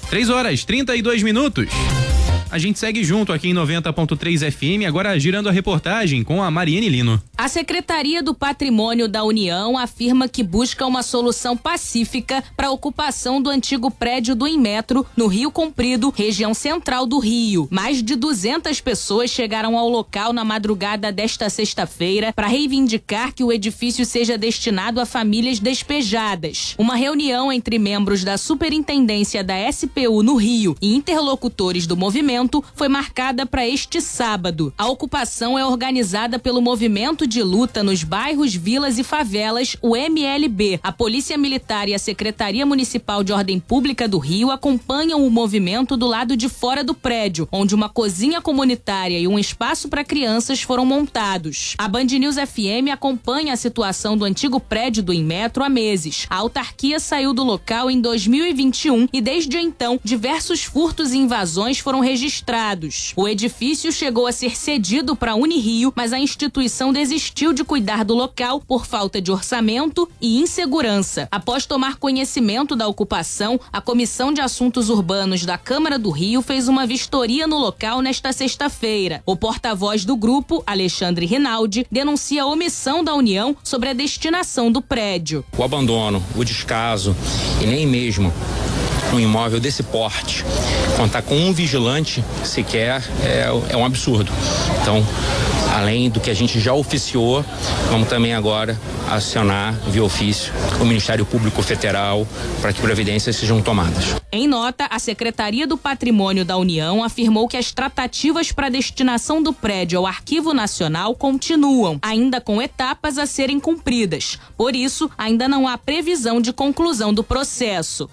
3h32. A gente segue junto aqui em 90.3 FM, agora girando a reportagem com a Mariane Lino. A Secretaria do Patrimônio da União afirma que busca uma solução pacífica para a ocupação do antigo prédio do Inmetro, no Rio Comprido, região central do Rio. Mais de 200 pessoas chegaram ao local na madrugada desta sexta-feira para reivindicar que o edifício seja destinado a famílias despejadas. Uma reunião entre membros da Superintendência da SPU no Rio e interlocutores do movimento foi marcada para este sábado. A ocupação é organizada pelo Movimento de Luta nos Bairros, Vilas e Favelas, o MLB. A Polícia Militar e a Secretaria Municipal de Ordem Pública do Rio acompanham o movimento do lado de fora do prédio, onde uma cozinha comunitária e um espaço para crianças foram montados. A Band News FM acompanha a situação do antigo prédio do Inmetro há meses. A autarquia saiu do local em 2021 e desde então diversos furtos e invasões foram registrados. O edifício chegou a ser cedido para a Unirio, mas a instituição desistiu de cuidar do local por falta de orçamento e insegurança. Após tomar conhecimento da ocupação, a Comissão de Assuntos Urbanos da Câmara do Rio fez uma vistoria no local nesta sexta-feira. O porta-voz do grupo, Alexandre Rinaldi, denuncia a omissão da União sobre a destinação do prédio. O abandono, o descaso e nem mesmo um imóvel desse porte, contar com um vigilante sequer é um absurdo. Então, além do que a gente já oficiou, vamos também agora acionar via ofício o Ministério Público Federal para que providências sejam tomadas. Em nota, a Secretaria do Patrimônio da União afirmou que as tratativas para a destinação do prédio ao Arquivo Nacional continuam, ainda com etapas a serem cumpridas. Por isso, ainda não há previsão de conclusão do processo.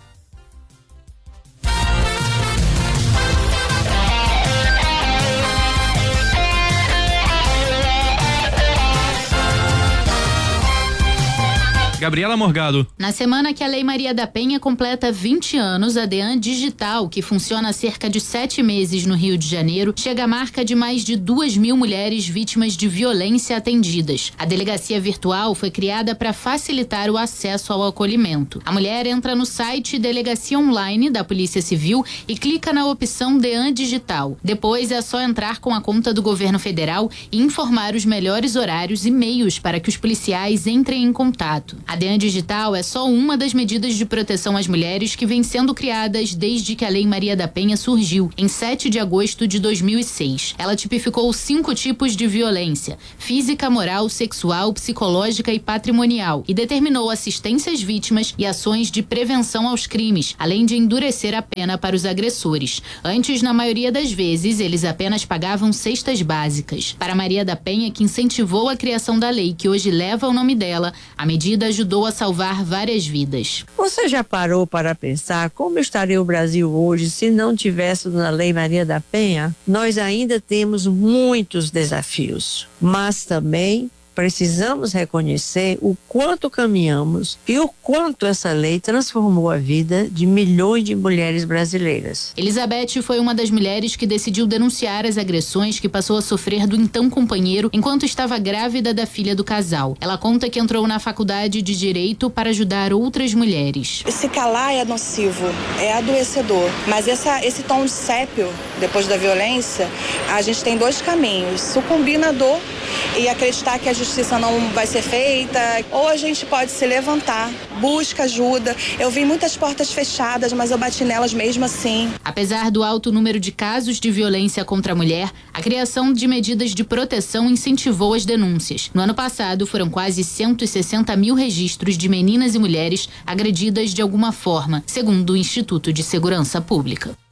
Gabriela Morgado. Na semana que a Lei Maria da Penha completa 20 anos, a DEAN Digital, que funciona há cerca de 7 meses no Rio de Janeiro, chega à marca de mais de 2.000 mulheres vítimas de violência atendidas. A delegacia virtual foi criada para facilitar o acesso ao acolhimento. A mulher entra no site Delegacia Online da Polícia Civil e clica na opção DEAN Digital. Depois é só entrar com a conta do governo federal e informar os melhores horários e meios para que os policiais entrem em contato. A DEAN Digital é só uma das medidas de proteção às mulheres que vem sendo criadas desde que a Lei Maria da Penha surgiu, em 7 de agosto de 2006. Ela tipificou 5 tipos de violência: física, moral, sexual, psicológica e patrimonial, e determinou assistência às vítimas e ações de prevenção aos crimes, além de endurecer a pena para os agressores. Antes, na maioria das vezes, eles apenas pagavam cestas básicas. Para Maria da Penha, que incentivou a criação da lei que hoje leva o nome dela, a medida ajudou a salvar várias vidas. Você já parou para pensar como estaria o Brasil hoje se não tivéssemos a Lei Maria da Penha? Nós ainda temos muitos desafios, mas também precisamos reconhecer o quanto caminhamos e o quanto essa lei transformou a vida de milhões de mulheres brasileiras. Elizabeth foi uma das mulheres que decidiu denunciar as agressões que passou a sofrer do então companheiro enquanto estava grávida da filha do casal. Ela conta que entrou na faculdade de Direito para ajudar outras mulheres. Se calar é nocivo, é adoecedor, mas esse tom de sépio, depois da violência, a gente tem 2 caminhos: sucumbir na dor e acreditar que a justiça não vai ser feita, ou a gente pode se levantar, busca ajuda. Eu vi muitas portas fechadas, mas eu bati nelas mesmo assim. Apesar do alto número de casos de violência contra a mulher, a criação de medidas de proteção incentivou as denúncias. No ano passado, foram quase 160 mil registros de meninas e mulheres agredidas de alguma forma, segundo o Instituto de Segurança Pública.